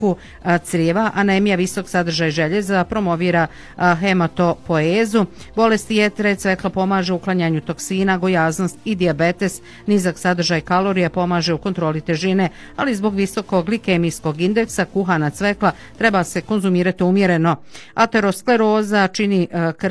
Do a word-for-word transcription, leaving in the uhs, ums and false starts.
crijeva, anemija, visok sadržaj željeza, promovira hematopoezu, bolesti jetre, cvekla pomaže u uklanjanju toksina, gojaznost i dijabetes, nizak sadržaj kalorija pomaže u kontroli težine, ali zbog visokog glikemijskog indeksa kuhana cvekla treba se konzumirati umjereno. Ateroskleroza čini krvni